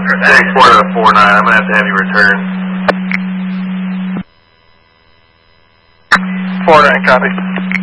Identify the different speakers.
Speaker 1: Transport out of 49, I'm going to have you return.
Speaker 2: 49, copy.